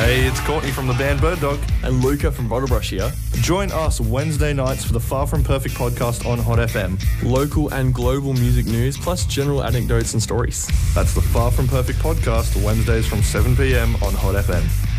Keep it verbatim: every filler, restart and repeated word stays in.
Hey, it's Courtney from the band Bird Dog. And Luca from Bottlebrush here. Join us Wednesday nights for the Far From Perfect podcast on Hot F M. Local and global music news, plus general anecdotes and stories. That's the Far From Perfect podcast, Wednesdays from seven p m on Hot F M.